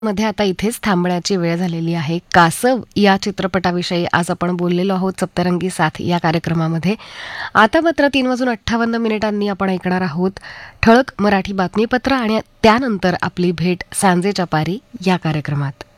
मध्ये आता इथेच थांबण्याची वेळ झालेली आहे. कासव या चित्रपटाविषयी आज आपण बोललेलो आहोत सप्तरंगी साथ या कार्यक्रमामध्ये. आता मात्र 3:58 आपण ऐकणार आहोत ठळक मराठी बातमीपत्र आणि त्यानंतर आपली भेट सांजेच्या पारी या कार्यक्रमात.